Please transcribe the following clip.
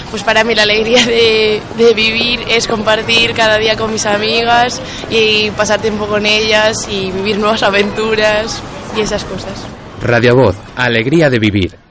Pues para mí la alegría de vivir es compartir cada día con mis amigas y pasar tiempo con ellas y vivir nuevas aventuras y esas cosas. Radio Voz, alegría de vivir.